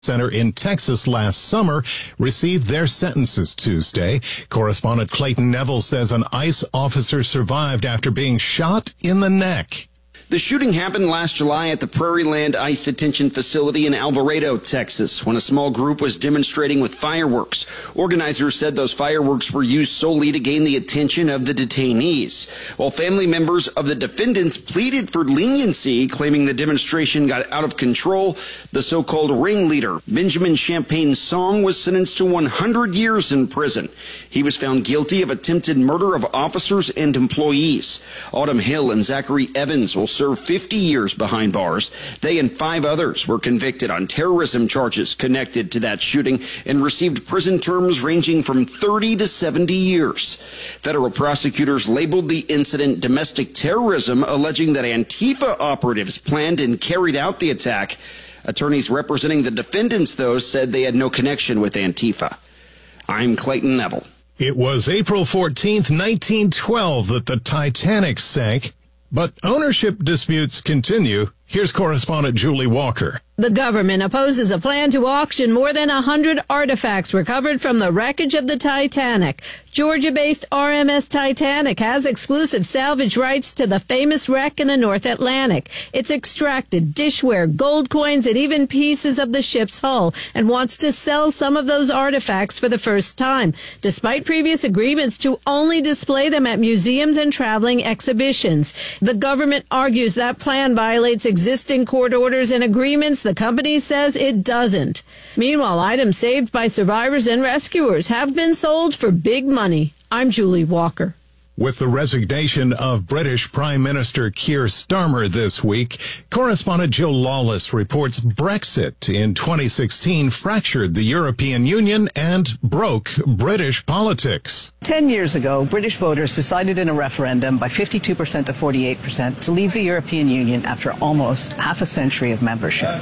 Center in Texas last summer received their sentences Tuesday. Correspondent Clayton Neville says an ICE officer survived after being shot in the neck. The shooting happened last July at the Prairie Land ICE detention facility in Alvarado, Texas, when a small group was demonstrating with fireworks. Organizers said those fireworks were used solely to gain the attention of the detainees, while family members of the defendants pleaded for leniency, claiming the demonstration got out of control. The so-called ringleader, Benjamin Champagne Song, was sentenced to 100 years in prison. He was found guilty of attempted murder of officers and employees. Autumn Hill and Zachary Evans will served 50 years behind bars. They and 5 others were convicted on terrorism charges connected to that shooting and received prison terms ranging from 30 to 70 years. Federal prosecutors labeled the incident domestic terrorism, alleging that Antifa operatives planned and carried out the attack. Attorneys representing the defendants, though, said they had no connection with Antifa. I'm Clayton Neville. It was April 14th, 1912 that the Titanic sank. But ownership disputes continue. Here's correspondent Julie Walker. The government opposes a plan to auction more than 100 artifacts recovered from the wreckage of the Titanic. Georgia-based RMS Titanic has exclusive salvage rights to the famous wreck in the North Atlantic. It's extracted dishware, gold coins, and even pieces of the ship's hull, and wants to sell some of those artifacts for the first time, despite previous agreements to only display them at museums and traveling exhibitions. The government argues that plan violates existing court orders and agreements. The company says it doesn't. Meanwhile, items saved by survivors and rescuers have been sold for big money. I'm Julie Walker. With the resignation of British Prime Minister Keir Starmer this week, correspondent Jill Lawless reports Brexit in 2016 fractured the European Union and broke British politics. 10 years ago, British voters decided in a referendum by 52% to 48% to leave the European Union after almost half a century of membership.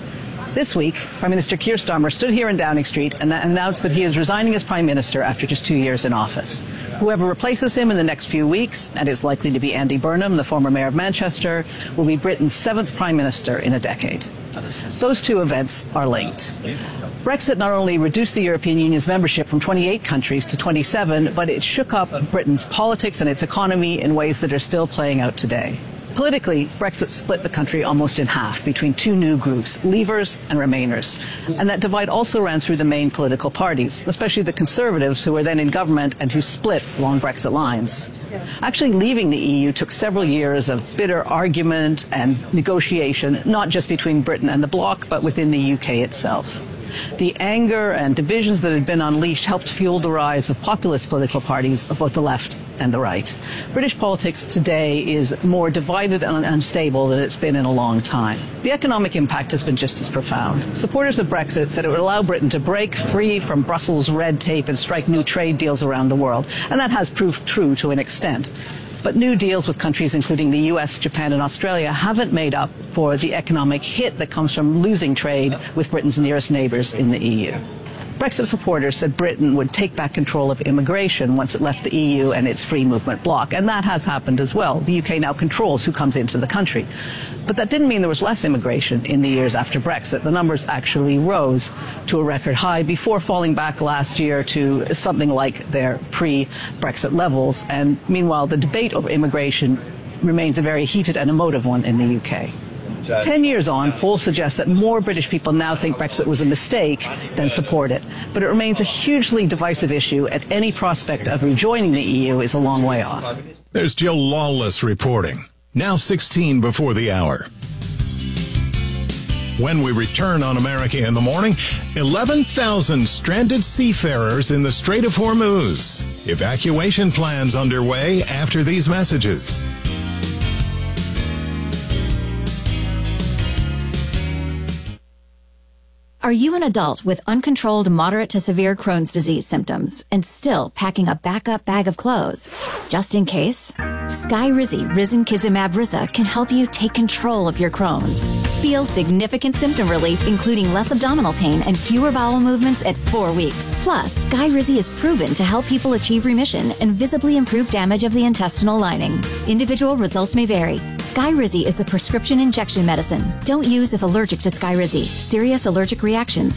This week, Prime Minister Keir Starmer stood here in Downing Street and announced that he is resigning as Prime Minister after just 2 years in office. Whoever replaces him in the next few weeks, and it's likely to be Andy Burnham, the former Mayor of Manchester, will be Britain's 7th Prime Minister in a decade. Those two events are linked. Brexit not only reduced the European Union's membership from 28 countries to 27, but it shook up Britain's politics and its economy in ways that are still playing out today. Politically, Brexit split the country almost in half between two new groups, Leavers and Remainers. And that divide also ran through the main political parties, especially the Conservatives, who were then in government and who split along Brexit lines. Actually, leaving the EU took several years of bitter argument and negotiation, not just between Britain and the bloc, but within the UK itself. The anger and divisions that had been unleashed helped fuel the rise of populist political parties of both the left and the right. British politics today is more divided and unstable than it's been in a long time. The economic impact has been just as profound. Supporters of Brexit said it would allow Britain to break free from Brussels red tape and strike new trade deals around the world, and that has proved true to an extent. But new deals with countries including the US, Japan and Australia haven't made up for the economic hit that comes from losing trade with Britain's nearest neighbours in the EU. Brexit supporters said Britain would take back control of immigration once it left the EU and its free movement bloc, and that has happened as well. The UK now controls who comes into the country. But that didn't mean there was less immigration in the years after Brexit. The numbers actually rose to a record high before falling back last year to something like their pre-Brexit levels. And meanwhile, the debate over immigration remains a very heated and emotive one in the UK. 10 years on, polls suggest that more British people now think Brexit was a mistake than support it. But it remains a hugely divisive issue, and any prospect of rejoining the EU is a long way off. There's Jill Lawless reporting. Now 16 before the hour. When we return on America in the Morning, 11,000 stranded seafarers in the Strait of Hormuz. Evacuation plans underway after these messages. Are you an adult with uncontrolled moderate to severe Crohn's disease symptoms and still packing a backup bag of clothes? Just in case? Skyrizi Risankizumab Riza can help you take control of your Crohn's. Feel significant symptom relief, including less abdominal pain and fewer bowel movements at 4 weeks. Plus, Skyrizi is proven to help people achieve remission and visibly improve damage of the intestinal lining. Individual results may vary. Skyrizi is a prescription injection medicine. Don't use if allergic to Skyrizi. Serious allergic reactions reactions